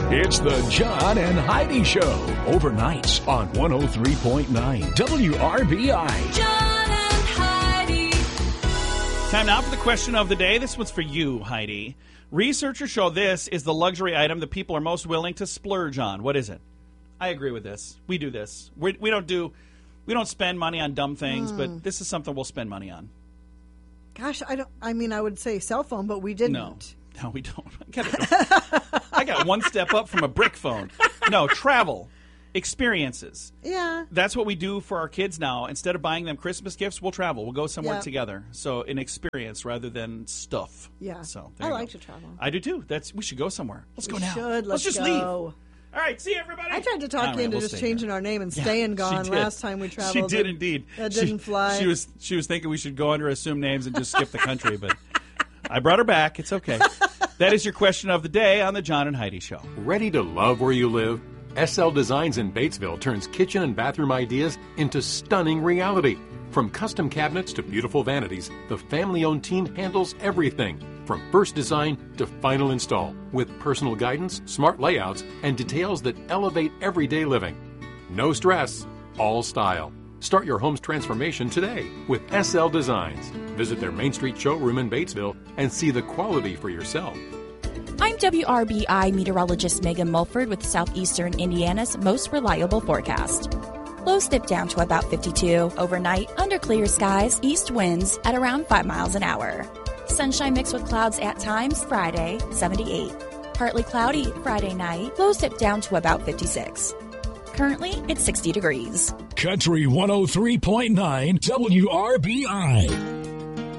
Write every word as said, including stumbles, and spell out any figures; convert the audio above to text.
It's the John and Heidi Show, overnights on one oh three point nine W R B I. John and Heidi. Time now for the question of the day. This one's for you, Heidi. Researchers show this is the luxury item that people are most willing to splurge on. What is it? I agree with this. We do this. We, we don't do, we don't spend money on dumb things, mm. but this is something we'll spend money on. Gosh, I don't. I mean, I would say cell phone, but we didn't. No, no, we don't. I got, I got one step up from a brick phone. No, travel, experiences. Yeah, that's what we do for our kids now. Instead of buying them Christmas gifts, we'll travel. We'll go somewhere yeah. together. So an experience rather than stuff. Yeah. So I like go. to travel. I do too. That's we should go somewhere. Let's we go now. Should. Let's, Let's just go. leave. All right, see you, everybody. I tried to talk All you right, into we'll just changing here. our name and yeah, staying gone last time we traveled. She did indeed. That she, didn't fly. She was she was thinking we should go under assumed names and just skip the country, but I brought her back. It's okay. That is your question of the day on the John and Heidi Show. Ready to love where you live? S L Designs in Batesville turns kitchen and bathroom ideas into stunning reality. From custom cabinets to beautiful vanities, the family-owned team handles everything, from first design to final install, with personal guidance, smart layouts, and details that elevate everyday living. No stress, all style. Start your home's transformation today with S L Designs. Visit their Main Street showroom in Batesville and see the quality for yourself. I'm W R B I meteorologist Megan Mulford with Southeastern Indiana's most reliable forecast. Lows dip down to about fifty-two. Overnight, under clear skies, east winds at around five miles an hour. Sunshine mixed with clouds at times, Friday, seventy-eight. Partly cloudy Friday night, lows dip down to about fifty-six. Currently, it's sixty degrees. Country one oh three point nine W R B I.